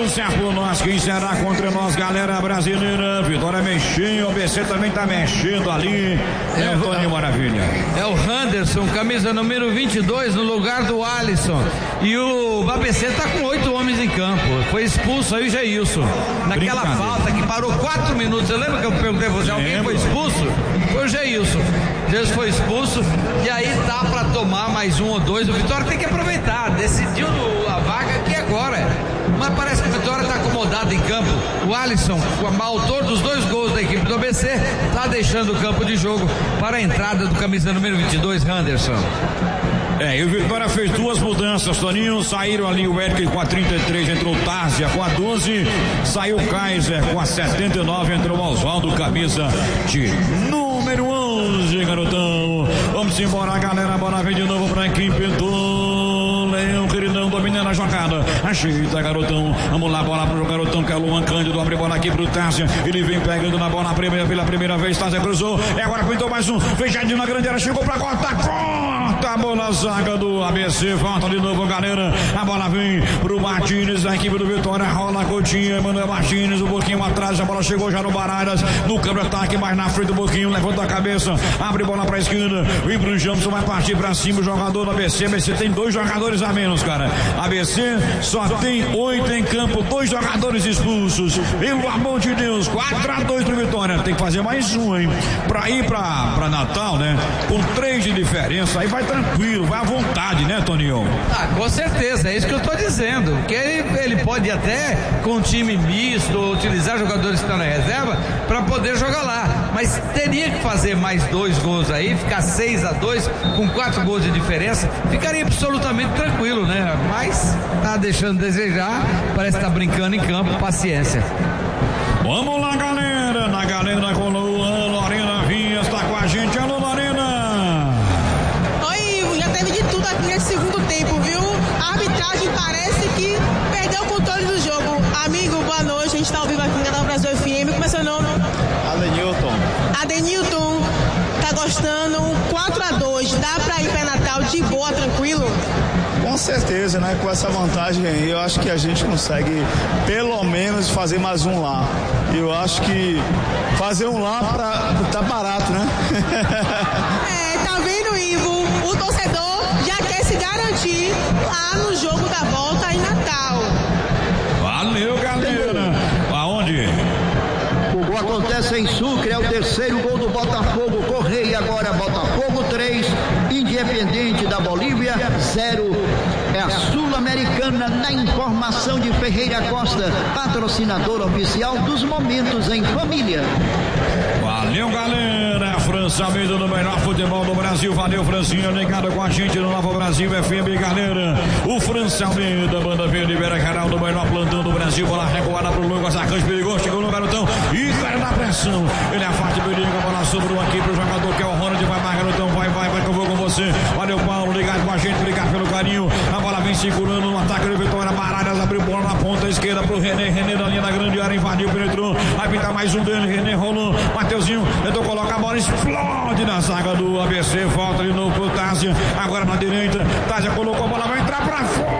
se é por nós, quem será contra nós, galera brasileira? Vitória mexendo, o ABC também tá mexendo ali. É o Toninho Maravilha. É o Henderson, camisa número 22, no lugar do Alisson. E o ABC tá com 8 homens em campo. Foi expulso aí o Geilson. Naquela falta que parou 4 minutos. Você lembra que eu perguntei a você? Alguém foi expulso? Foi o Geilson. Geilson foi expulso. E aí tá pra tomar mais 1 ou 2. O Vitória tem que aproveitar. Decidiu a vaga aqui agora. Mas parece que o Vitória está acomodado em campo. O Alisson, o autor dos 2 gols da equipe do ABC, está deixando o campo de jogo para a entrada do camisa número 22, Henderson. E o Vitória fez 2 mudanças, Toninho. Saíram ali o Eric com a 33, entrou o Tárzia com a 12, saiu o Kaiser com a 79, entrou o Oswaldo, camisa de número 11, garotão. Vamos embora, galera, bola vem de novo para a equipe do Leão, queridão, dominando a jogada, ajeita, garotão, vamos lá, bola pro garotão, que é o Luan Cândido, abre bola aqui pro Tárzia, ele vem pegando na bola pela primeira vez, Tárzia cruzou, agora pintou mais um, fechadinho na grande área, chegou pra corta a bola, zaga do ABC, falta de novo, galera, a bola vem pro Martínez, da equipe do Vitória, rola a Coutinho, Manuel Martínez, um pouquinho atrás, a bola chegou já no Baralhas, no câmbio ataque, mais na frente um pouquinho, levanta a cabeça, abre bola pra esquerda, vem pro Jameson, vai partir pra cima, o jogador do ABC, ABC tem 2 jogadores a menos, cara, ABC só tem 8 em campo, 2 jogadores expulsos, pelo amor de Deus, 4-2 pro Vitória, tem que fazer mais um, hein, pra ir pra Natal, né, com 3 de diferença, aí vai tranquilo, vai à vontade, né, Toninho? Com certeza, é isso que eu tô dizendo, que ele pode até, com um time misto, utilizar jogadores que estão na reserva, pra poder jogar lá, mas teria que fazer mais 2 gols aí, ficar 6-2, com 4 gols de diferença, ficaria absolutamente tranquilo, né, mas tá deixando a desejar, parece que tá brincando em campo, paciência. Vamos lá, galera, na galera com Lorena Vinhas, tá com a gente, alô Lorena. Oi, Ivo, já teve de tudo aqui nesse segundo tempo, viu? A arbitragem parece que perdeu o controle do jogo. Amigo, boa noite, a gente tá ao vivo aqui no canal Brasil FM, como é seu nome? Adenilton, tá gostando? 4-2, dá pra ir pra Natal de boa, tranquilo? Com certeza, né? Com essa vantagem aí, eu acho que a gente consegue pelo menos fazer mais um lá. Eu acho que fazer um lá tá barato, né? Tá vendo, Ivo? O torcedor já quer se garantir lá no jogo da volta em Natal. Valeu, galera. Aonde? O gol acontece em Sucre, é o 3º gol do Botafogo. Correia agora, Botafogo 3, Independente da Bolívia 0. É a Sul-Americana na informação de Ferreira Costa, patrocinador oficial dos Momentos em Família. Valeu, galera. França Almeida no melhor futebol do Brasil. Valeu, Francinha, ligado com a gente no Nova Brasil FM, galera. O França Almeida, banda verde, libera canal do melhor plantão do Brasil. Bola recuada pro Lucas Arcanjo, perigoso, chegou no garotão e cara na pressão. Ele afasta o perigo, a bola sobrou aqui pro jogador que é o Ronald. Vai mais, garotão, vai que eu vou com você. Valeu, Paulo, ligado com a gente, obrigado pelo carinho. A bola vem segurando no ataque do Vitória. Baralhas abriu bola na ponta esquerda pro René na linha da grande área, invadiu, penetrou. Vai pintar mais um dele, René rolou. Mateuzinho tentou colocar a bola, explode na zaga do ABC. Volta de novo pro Tárzia. Agora na direita, Tárzia colocou a bola, vai entrar pra fora.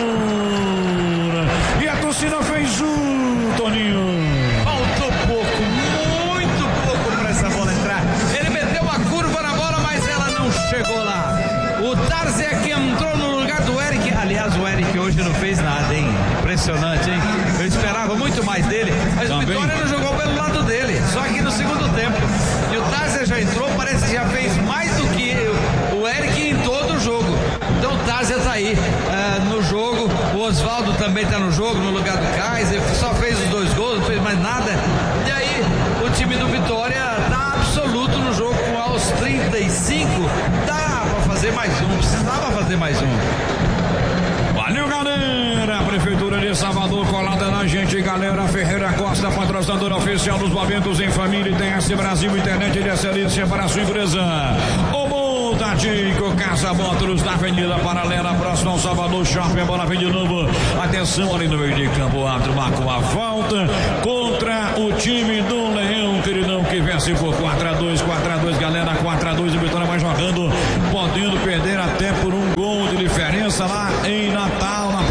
E a torcida fez Toninho. Faltou pouco, muito pouco pra essa bola entrar. Ele meteu uma curva na bola, mas ela não chegou lá. O Tárzia que entrou no lugar do Eric. Aliás, o Eric hoje não fez nada, hein? Impressionante, hein? Eu esperava muito mais dele, mas também. O Vitória não jogou pelo lado dele, só que no segundo tempo. E o Tárzia já entrou, parece que já fez mais do que o Eric em todo o jogo. Então o Tárzia tá aí no jogo. O Oswaldo também tá no jogo, no lugar do Kaiser. Só fez os 2 gols, não fez mais nada. E aí, o time do Vitória tá absoluto no jogo. Aos 35, dá pra fazer mais um. Precisava fazer mais um. Valeu, galera. A Prefeitura de Salvador colada na gente, galera. Ferreira Costa, patrocinadora oficial dos Momentos em Família. TS Brasil, internet de excelência para a sua empresa. O Tatico, Casa Motors, na Avenida Paralela, próximo ao Salvador Shopping. A bola vem de novo. Atenção ali no meio de campo. O árbitro marcou a falta contra o time do Leão, queridão, que vence por 4-2, galera. 4-2. O Vitória vai jogando, podendo perder até por 1 gol de diferença lá em Natal, na próxima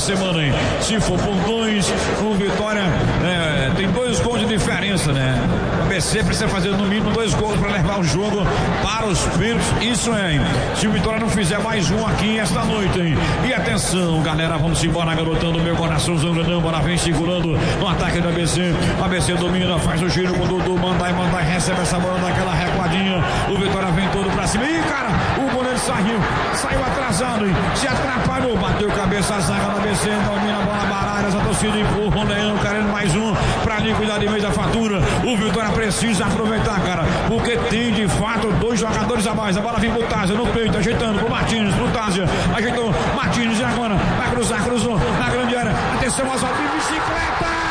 semana, hein? Se for por 2, o Vitória tem 2 gols de diferença, né? O ABC precisa fazer no mínimo 2 gols para levar o jogo para os pênaltis. Isso hein? Se o Vitória não fizer mais um aqui esta noite, hein? E atenção, galera, vamos embora, garotando meu coração, Grandão, bora vem segurando no ataque do ABC. O ABC domina, faz o giro com o Dudu, manda e recebe essa bola daquela recuadinha. O Vitória vem todo pra cima. Ih, cara, o goleiro saiu atrasado, hein? Se atrapalhou, bateu cabeça a zaga do ABC, domina a bola, baralha, essa torcida empurra o Leão, querendo mais um pra ali cuidar de meio da fatura. O Vitória precisa aproveitar, cara, porque tem de fato 2 jogadores a mais. A bola vem pro Tázia no peito, ajeitando pro Martins, pro Tázia, ajeitou Martins e agora vai cruzou na grande área. Atenção, Oswaldo, bicicleta!